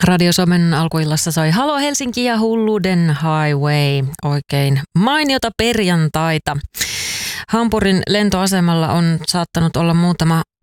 Radio Suomen alkuillassa soi Halo Helsinki ja Hulluuden Highway. Oikein mainiota perjantaita. Hampurin lentoasemalla on saattanut olla muutama